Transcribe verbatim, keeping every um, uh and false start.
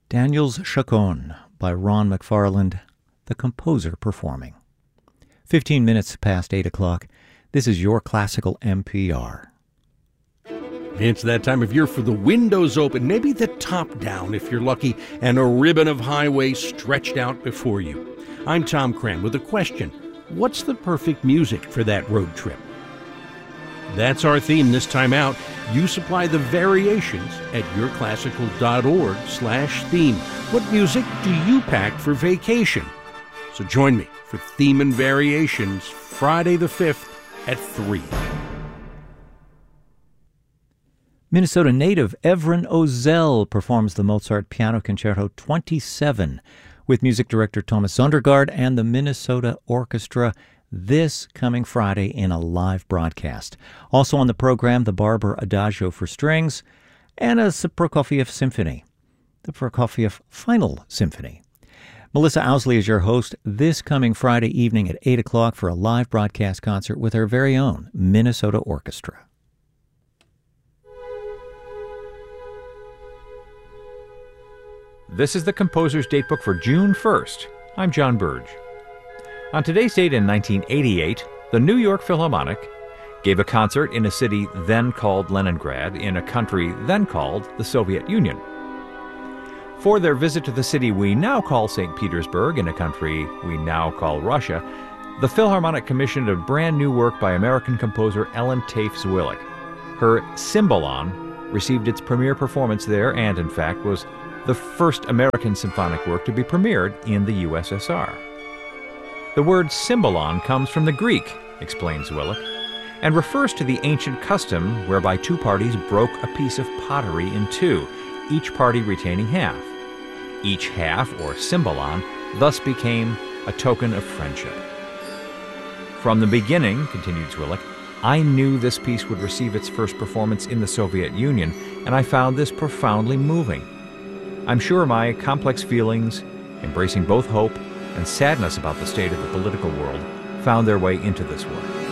Daniel's Chaconne by Ron McFarland, the composer performing. Fifteen minutes past eight o'clock. This is your Classical N P R. It's that time of year for the windows open, maybe the top down if you're lucky, and a ribbon of highway stretched out before you. I'm Tom Cran with a question. What's the perfect music for that road trip? That's our theme this time out. You supply the variations at yourclassical.org slash theme. What music do you pack for vacation? So join me for Theme and Variations Friday the fifth at three. Minnesota native Evren Ozell performs the Mozart Piano Concerto twenty-seven with music director Thomas Zondergaard and the Minnesota Orchestra this coming Friday in a live broadcast. Also on the program, the Barber Adagio for strings and a Prokofiev Symphony, the Prokofiev Final Symphony. Melissa Owsley is your host this coming Friday evening at eight o'clock for a live broadcast concert with her very own Minnesota Orchestra. This is the Composer's Datebook for June first. I'm John Burge. On today's date in nineteen eighty-eight, the New York Philharmonic gave a concert in a city then called Leningrad, in a country then called the Soviet Union. For their visit to the city we now call Saint Petersburg, in a country we now call Russia, the Philharmonic commissioned a brand new work by American composer Ellen Tafe-Zwillig. Her Cymbalon received its premiere performance there and, in fact, was the first American symphonic work to be premiered in the U S S R. The word cymbalon comes from the Greek, explains Zwillig, and refers to the ancient custom whereby two parties broke a piece of pottery in two, each party retaining half. Each half, or cymbalon, thus became a token of friendship. From the beginning, continued Zwillig, I knew this piece would receive its first performance in the Soviet Union, and I found this profoundly moving. I'm sure my complex feelings, embracing both hope and sadness about the state of the political world, found their way into this work.